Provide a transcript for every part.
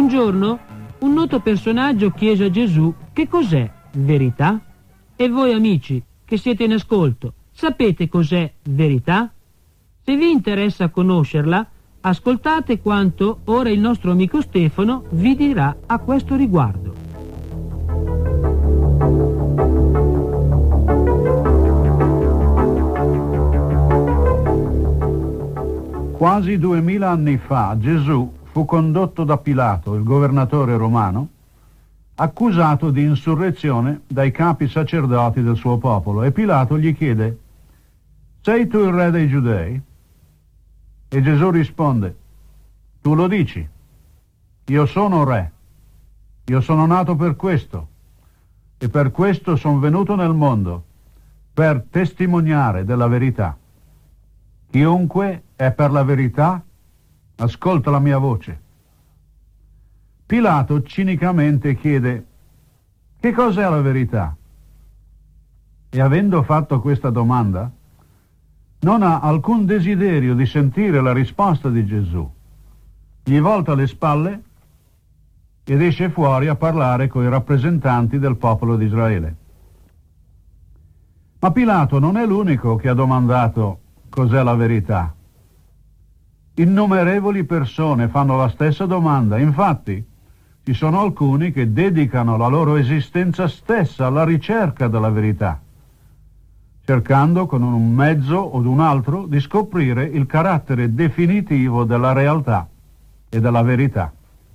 Un giorno un noto personaggio chiese a Gesù che cos'è verità? E voi amici che siete in ascolto, sapete cos'è verità? Se vi interessa conoscerla, ascoltate quanto ora il nostro amico Stefano vi dirà a questo riguardo. Quasi 2000 anni fa Gesù fu condotto da Pilato, il governatore romano, accusato di insurrezione dai capi sacerdoti del suo popolo, e Pilato gli chiede: sei tu il re dei Giudei? E Gesù risponde: tu lo dici, io sono re, io sono nato per questo e per questo sono venuto nel mondo, per testimoniare della verità. Chiunque è per la verità ascolta la mia voce. Pilato cinicamente chiede: che cos'è la verità? E avendo fatto questa domanda, non ha alcun desiderio di sentire la risposta di Gesù. Gli volta le spalle ed esce fuori a parlare con i rappresentanti del popolo di Israele. Ma Pilato non è l'unico che ha domandato cos'è la verità. Innumerevoli persone fanno la stessa domanda. Infatti, ci sono alcuni che dedicano la loro esistenza stessa alla ricerca della verità, cercando con un mezzo o un altro di scoprire il carattere definitivo della realtà e della verità.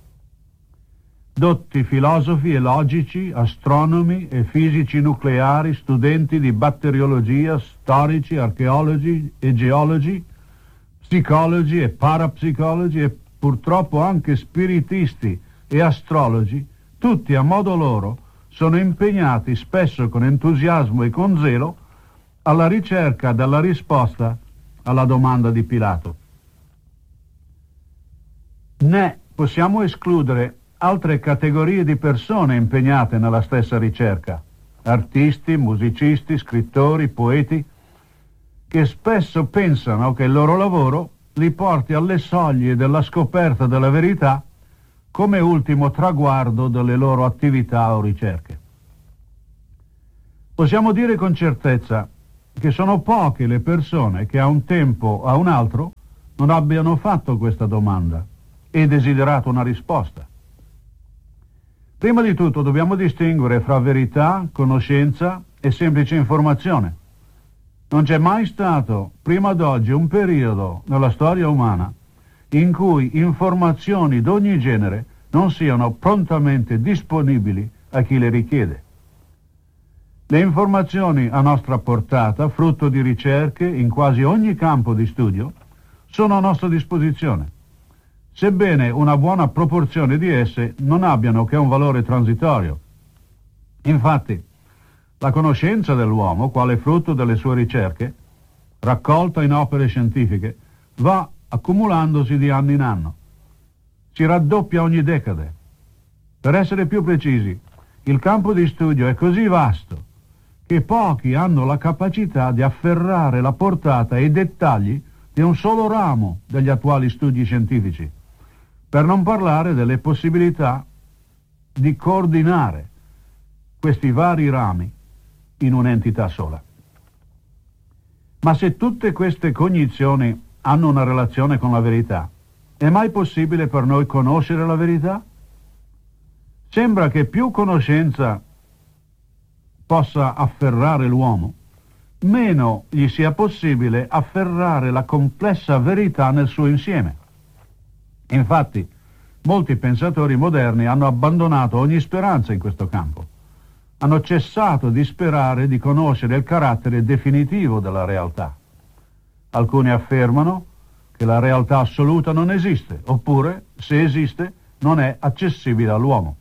Dotti filosofi e logici, astronomi e fisici nucleari, studenti di batteriologia, storici, archeologi e geologi, psicologi e parapsicologi e purtroppo anche spiritisti e astrologi, tutti a modo loro sono impegnati, spesso con entusiasmo e con zelo, alla ricerca della risposta alla domanda di Pilato. Ne possiamo escludere altre categorie di persone impegnate nella stessa ricerca: artisti, musicisti, scrittori, poeti, che spesso pensano che il loro lavoro li porti alle soglie della scoperta della verità come ultimo traguardo delle loro attività o ricerche. Possiamo dire con certezza che sono poche le persone che a un tempo o a un altro non abbiano fatto questa domanda e desiderato una risposta. Prima di tutto dobbiamo distinguere fra verità, conoscenza e semplice informazione. Non c'è mai stato, prima d'oggi, un periodo nella storia umana in cui informazioni d'ogni genere non siano prontamente disponibili a chi le richiede. Le informazioni a nostra portata, frutto di ricerche in quasi ogni campo di studio, sono a nostra disposizione, sebbene una buona proporzione di esse non abbiano che un valore transitorio. Infatti, la conoscenza dell'uomo, quale frutto delle sue ricerche, raccolta in opere scientifiche, va accumulandosi di anno in anno. Si raddoppia ogni decade. Per essere più precisi, il campo di studio è così vasto che pochi hanno la capacità di afferrare la portata e i dettagli di un solo ramo degli attuali studi scientifici, per non parlare delle possibilità di coordinare questi vari rami in un'entità sola. Ma se tutte queste cognizioni hanno una relazione con la verità, è mai possibile per noi conoscere la verità? Sembra che più conoscenza possa afferrare l'uomo, meno gli sia possibile afferrare la complessa verità nel suo insieme. Infatti, molti pensatori moderni hanno abbandonato ogni speranza in questo campo. Hanno cessato di sperare di conoscere il carattere definitivo della realtà. Alcuni affermano che la realtà assoluta non esiste, oppure, se esiste, non è accessibile all'uomo.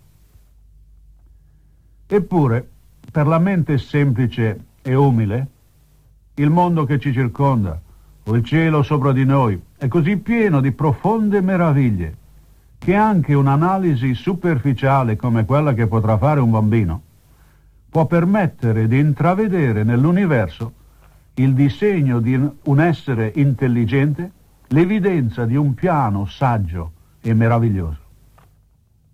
Eppure, per la mente semplice e umile, il mondo che ci circonda, o il cielo sopra di noi, è così pieno di profonde meraviglie che anche un'analisi superficiale come quella che potrà fare un bambino può permettere di intravedere nell'universo il disegno di un essere intelligente, l'evidenza di un piano saggio e meraviglioso.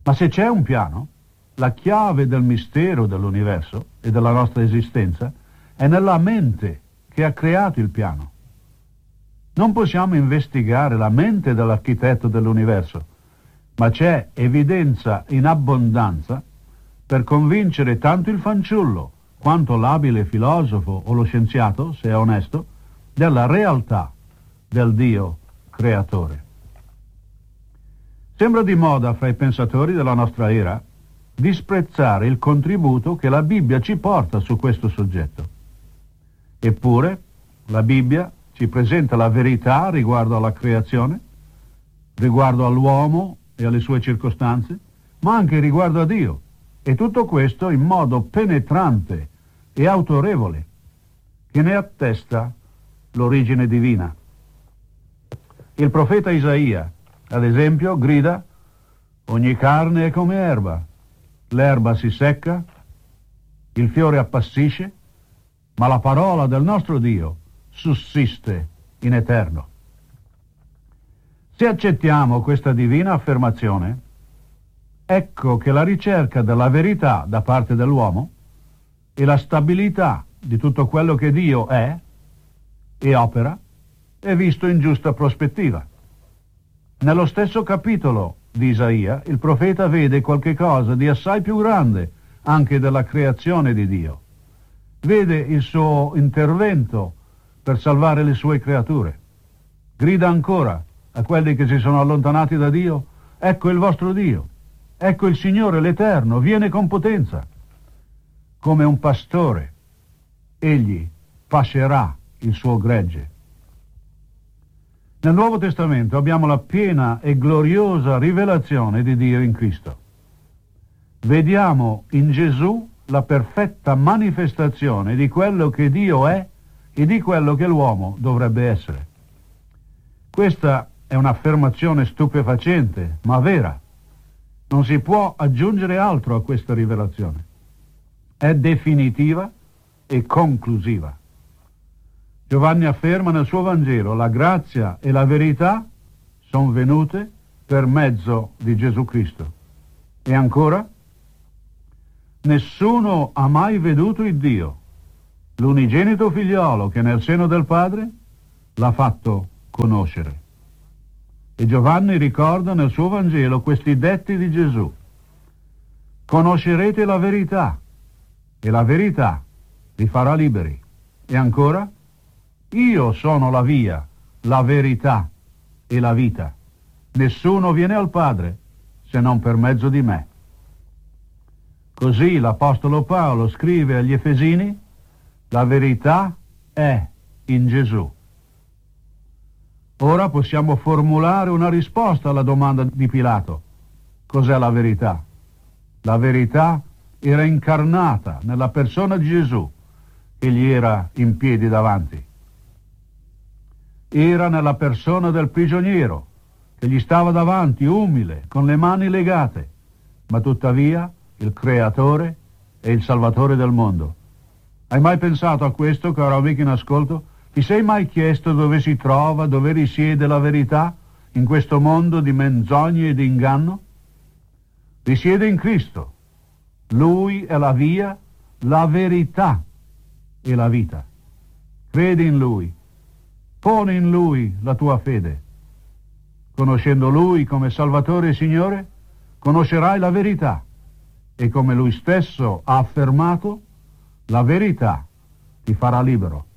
Ma se c'è un piano, la chiave del mistero dell'universo e della nostra esistenza è nella mente che ha creato il piano. Non possiamo investigare la mente dell'architetto dell'universo, ma c'è evidenza in abbondanza per convincere tanto il fanciullo quanto l'abile filosofo o lo scienziato, se è onesto, della realtà del Dio creatore. Sembra di moda fra i pensatori della nostra era disprezzare il contributo che la Bibbia ci porta su questo soggetto. Eppure la Bibbia ci presenta la verità riguardo alla creazione, riguardo all'uomo e alle sue circostanze, ma anche riguardo a Dio, e tutto questo in modo penetrante e autorevole, che ne attesta l'origine divina. Il profeta Isaia, ad esempio, grida: ogni carne è come erba, l'erba si secca, il fiore appassisce, ma la parola del nostro Dio sussiste in eterno. Se accettiamo questa divina affermazione, ecco che la ricerca della verità da parte dell'uomo e la stabilità di tutto quello che Dio è e opera è visto in giusta prospettiva. Nello stesso capitolo di Isaia, il profeta vede qualche cosa di assai più grande anche della creazione di Dio. Vede il suo intervento per salvare le sue creature. Grida ancora a quelli che si sono allontanati da Dio: ecco il vostro Dio, ecco il Signore l'Eterno, viene con potenza. Come un pastore, egli pascerà il suo gregge. Nel Nuovo Testamento abbiamo la piena e gloriosa rivelazione di Dio in Cristo. Vediamo in Gesù la perfetta manifestazione di quello che Dio è e di quello che l'uomo dovrebbe essere. Questa è un'affermazione stupefacente, ma vera. Non si può aggiungere altro a questa rivelazione. È definitiva e conclusiva. Giovanni afferma nel suo Vangelo: la grazia e la verità sono venute per mezzo di Gesù Cristo. E ancora: nessuno ha mai veduto il Dio, l'unigenito figliolo che nel seno del Padre l'ha fatto conoscere. E Giovanni ricorda nel suo Vangelo questi detti di Gesù: conoscerete la verità e la verità vi farà liberi. E ancora: io sono la via, la verità e la vita. Nessuno viene al Padre se non per mezzo di me. Così l'Apostolo Paolo scrive agli Efesini: la verità è in Gesù. Ora possiamo formulare una risposta alla domanda di Pilato: cos'è la verità? La verità era incarnata nella persona di Gesù, che gli era in piedi davanti. Era nella persona del prigioniero, che gli stava davanti, umile, con le mani legate, ma tuttavia il Creatore e il Salvatore del mondo. Hai mai pensato a questo, caro amico in ascolto? Ti sei mai chiesto dove si trova, dove risiede la verità in questo mondo di menzogne e di inganno? Risiede in Cristo. Lui è la via, la verità e la vita. Credi in Lui. Poni in Lui la tua fede. Conoscendo Lui come Salvatore e Signore, conoscerai la verità e, come Lui stesso ha affermato, la verità ti farà libero.